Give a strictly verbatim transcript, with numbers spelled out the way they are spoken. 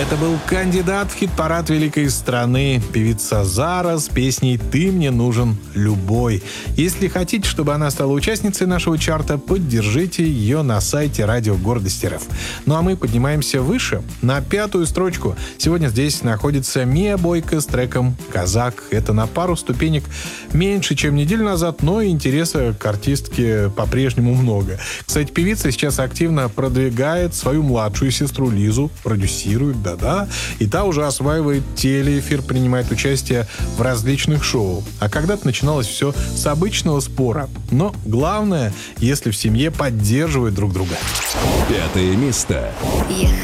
Это был кандидат в хит-парад великой страны, певица Зара с песней «Ты мне нужен любой». Если хотите, чтобы она стала участницей нашего чарта, поддержите ее на сайте радио Гордость РФ. Ну а мы поднимаемся выше, на пятую строчку. Сегодня здесь находится Мия Бойко с треком «Казак». Это на пару ступенек меньше, чем неделю назад, но интереса к артистке по-прежнему много. Кстати, певица сейчас активно продвигает свою младшую сестру Лизу, продюсирует, да-да, и та уже осваивает телеэфир, принимает участие в различных шоу. А когда-то начиналось все с обычного спора. Но главное, если в семье поддерживают друг друга. Пятое место. Я